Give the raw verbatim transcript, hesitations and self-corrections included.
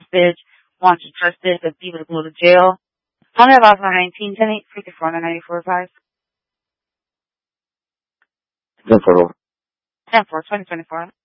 bitch. Want you trusted, but be with to go to jail. Tell me about my nineteen, ten, eight, fifty-four, ninety-four, five. ten four. ten four, twenty twenty-four.